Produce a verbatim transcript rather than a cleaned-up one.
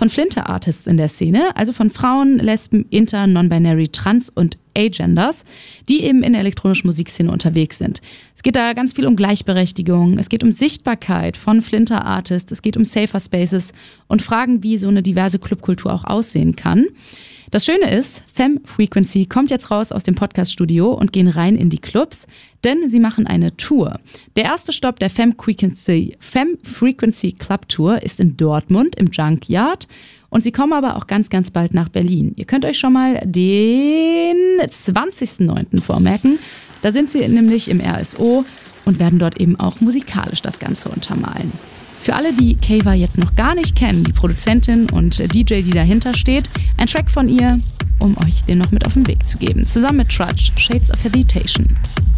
von Flinter-Artists in der Szene, also von Frauen, Lesben, Inter, Non-Binary, Trans und Agenders, die eben in der elektronischen Musikszene unterwegs sind. Es geht da ganz viel um Gleichberechtigung, es geht um Sichtbarkeit von Flinter-Artists, es geht um Safer Spaces und Fragen, wie so eine diverse Clubkultur auch aussehen kann. Das Schöne ist, Femme Frequency kommt jetzt raus aus dem Podcast-Studio und gehen rein in die Clubs, denn sie machen eine Tour. Der erste Stopp der Femme Frequency, Femme Frequency Club Tour ist in Dortmund im Junkyard und sie kommen aber auch ganz, ganz bald nach Berlin. Ihr könnt euch schon mal den zwanzigsten neunten vormerken. Da sind sie nämlich im R S O und werden dort eben auch musikalisch das Ganze untermalen. Für alle, die Keiva jetzt noch gar nicht kennen, die Produzentin und D J, die dahinter steht, ein Track von ihr, um euch den noch mit auf den Weg zu geben. Zusammen mit Trudge, Shades of Habitation.